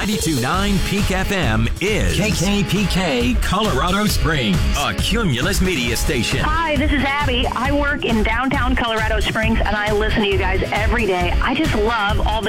92.9 Peak FM is KKPK Colorado Springs, a Cumulus media station. Hi, this is Abby. I work in downtown Colorado Springs, and I listen to you guys every day. I just love all the